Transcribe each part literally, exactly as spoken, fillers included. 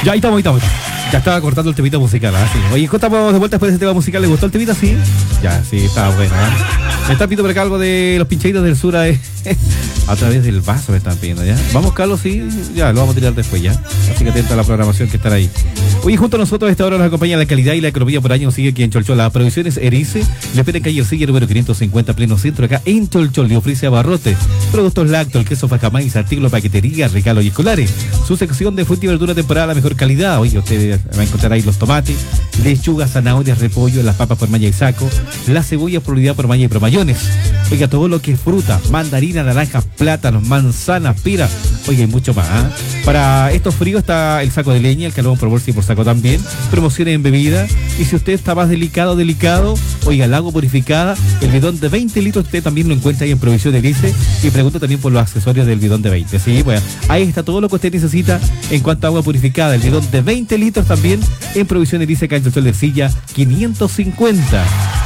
Ya, ahí estamos, ahí estamos. Ya estaba cortando el temita musical, así. ¿Ah, oye, estamos de vuelta después de ese tema musical. ¿Le gustó el temita? Sí. Ya, sí, estaba bueno. ¿Eh? Me están pidiendo por acá algo de los pinchaditos del sur eh. a través del vaso me están pidiendo, ¿ya? Vamos, Carlos, sí, ya, lo vamos a tirar después, ¿ya? Así que atenta a la programación que está ahí. Oye, junto a nosotros a esta hora nos acompaña la calidad y la economía por año. Sigue aquí en Cholchol. Las Provisiones Erice le espera en calle Ercilla número quinientos cincuenta, pleno centro, acá en Cholchol. Le ofrece abarrote, productos lácteos, el queso Fajamais, artículos de paquetería, regalos y escolares. Su sección de fruta y verdura temporada, la mejor calidad. Oye, usted va a encontrar ahí los tomates, lechuga, zanahorias, repollo, las papas por malla y saco, las cebollas por unidad por malla y promayones. Oiga, todo lo que es fruta, mandarina, naranjas, plátanos, manzanas, pira. Oiga, y mucho más. ¿eh? Para estos fríos está el saco de leña, el carbón por bolsa y por saco también. Promociones en bebida. Y si usted está más delicado, delicado, oiga, el agua purificada, el bidón de veinte litros, usted también lo encuentra ahí en Provisión Erice. Y pregunta también por los accesorios del bidón de veinte. Sí, bueno, ahí está todo lo que usted necesita en cuanto a agua purificada. El bidón de veinte litros también en Provisión Erice, acá en Cholchol de Ercilla, quinientos cincuenta.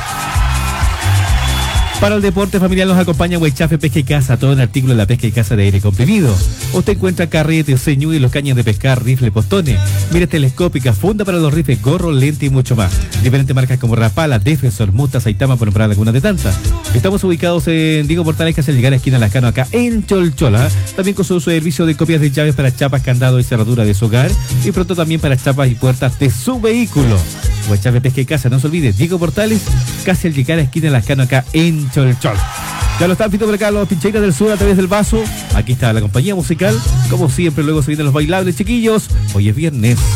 Para el deporte familiar nos acompaña Huaychafe Pesca y Caza, todo el artículo de la pesca y caza de aire comprimido. Usted encuentra carretes, señuelos, los cañas de pescar, rifles, postones, mira telescópicas, funda para los rifles, gorro, lente y mucho más. Diferentes marcas como Rapala, Defensor, Musta, Saitama, por nombrar algunas de tantas. Estamos ubicados en Diego Portales, que hace llegar a esquina Lascano, acá en Cholchola. También con su servicio de copias de llaves para chapas, candado y cerradura de su hogar. Y pronto también para chapas y puertas de su vehículo. Huaychafe Pesca y Caza, no se olvide, Diego Portales, casi al llegar a esquina Lascano, acá en Cholchol. Ya lo están pidiendo por acá los pincheiras del sur a través del vaso. Aquí está la compañía musical. Como siempre, luego se vienen los bailables, chiquillos. Hoy es viernes.